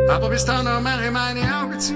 Aber bis dann mache ich meine Augen zu